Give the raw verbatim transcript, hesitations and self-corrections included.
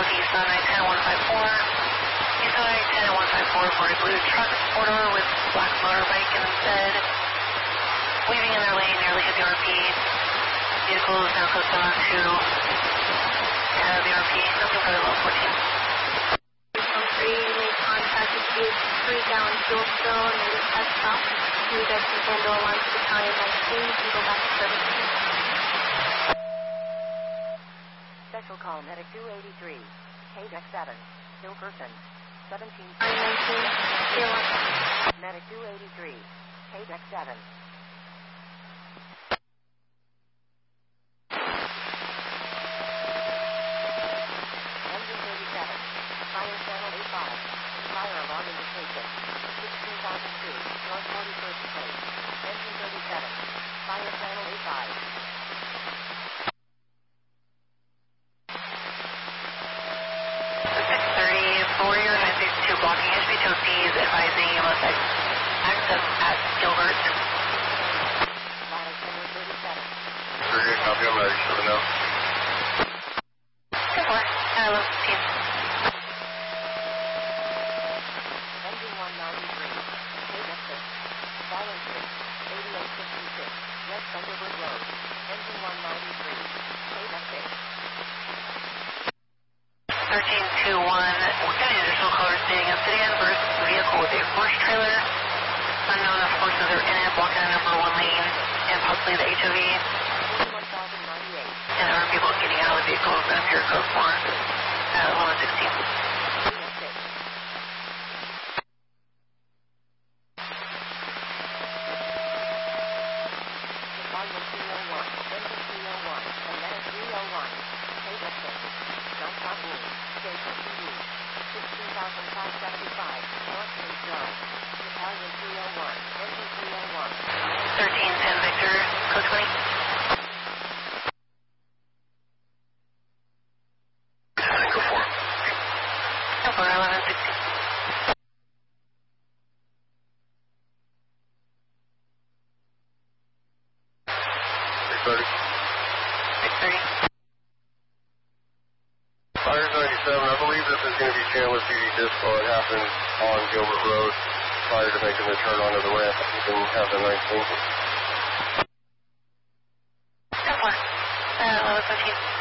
of East Sunrise ten one five four. East Sunrise ten one five four for a blue truck four-door with black motorbike instead. Weaving in their lane, nearly hit the R P. Vehicle is now close on to uh, the R P, nothing further level fourteen. three, you made contact with you, three gallon fuel spill, and made a test stop. You guys can handle alarm to battalion nineteen, you can go back to service. Special call medic two eighty-three, K D E C seven, still person, seventeen. nineteen, zero one. Medic two eighty-three, K D E C seven. Engine thirty-seven, fire channel eighty-five, fire alarm indication, sixteen thousand two, North forty-first Place. Engine thirty-seven, fire channel eighty-five. six thirty, Warrior nine six two blocking H P T O Cs, advising you must access at Gilbert. Fire channel thirty-seven. Three, copy, I'm ready, seven now. ten four, uh, level fifteen. Engine one ninety-three, K D E C six, Fire six, eighty-eight fifty-six, West Thunderbird Road. Engine one ninety-three, K D E C six. thirteen two one, we're getting additional colors stating a sedan versus vehicle with a horse trailer. Unknown if horses are in it, blocking the number one lane, and possibly the H O V. one thousand ninety-eight. And there are people getting out of the vehicles that appear code four at eleven sixteen. K D E C six. Battalion three oh one, Engine three oh one, and Medic three oh one, K D E C six. John Cockney, Station T V, sixteen thousand five hundred seventy-five, North Main Drive. Battalion three oh one, Engine three oh one. thirteen ten Victor, code twenty. Go four. ten four, eleven sixteen. six thirty. six thirty. Fire ninety-seven, I believe this is going to be Chandler P D Dispo. It happened on Gilbert Road prior to making the turn onto the ramp. You can have the nineteen. ten four, uh, eleven fifteen.